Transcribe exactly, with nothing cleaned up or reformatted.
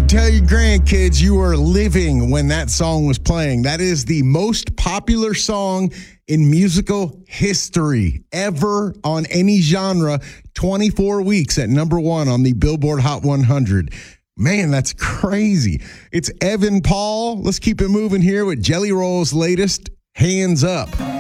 Tell your grandkids you were living when that song was playing. That is the most popular song in musical history ever on any genre. twenty-four weeks at number one on the Billboard Hot one hundred. Man, that's crazy. It's Evan Paul. Let's keep it moving here with Jelly Roll's latest, Hands Up.